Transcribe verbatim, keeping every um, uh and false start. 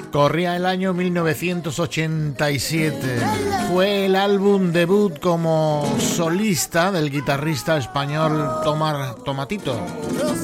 Corría el año mil novecientos ochenta y siete. Fue el álbum debut como solista del guitarrista español Tomar Tomatito.